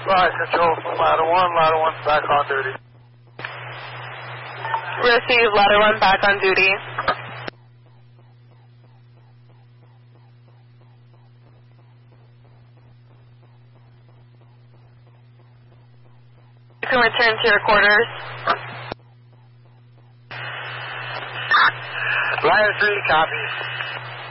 Right, control from ladder 1 back on duty. Receive, ladder 1 back on duty. You can return to your quarters. Ladder 3, copy.